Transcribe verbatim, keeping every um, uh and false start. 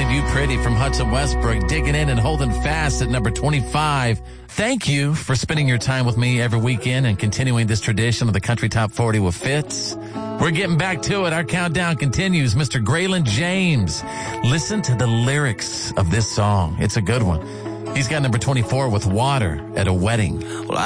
Made You Pretty from Hudson Westbrook, digging in and holding fast at number twenty-five. Thank you for spending your time with me every weekend and continuing this tradition of the Country Top forty with Fitz. We're getting back to it. Our countdown continues. Mister Graylin James. Listen to the lyrics of this song. It's a good one. He's got number twenty-four with Water at a Wedding. Well,